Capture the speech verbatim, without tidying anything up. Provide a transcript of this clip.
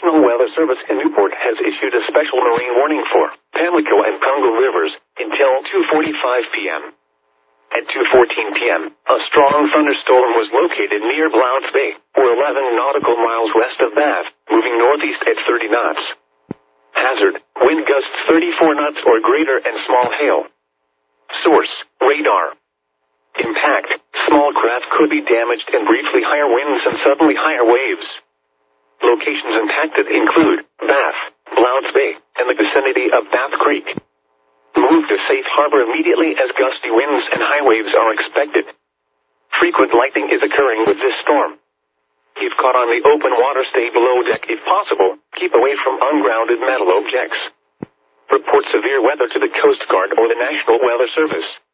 National Weather Service in Newport has issued a special marine warning for Pamlico and Congo rivers until two forty-five p m At two fourteen p m, a strong thunderstorm was located near Blount's Bay, or eleven nautical miles west of Bath, moving northeast at thirty knots. Hazard, wind gusts thirty-four knots or greater and small hail. Source, radar. Impact, small craft could be damaged and briefly higher winds and suddenly higher waves. Locations impacted include Bath, Blount's Bay, and the vicinity of Bath Creek. Move to safe harbor immediately as gusty winds and high waves are expected. Frequent lightning is occurring with this storm. If caught on the open water, stay below deck if possible. Keep away from ungrounded metal objects. Report severe weather to the Coast Guard or the National Weather Service.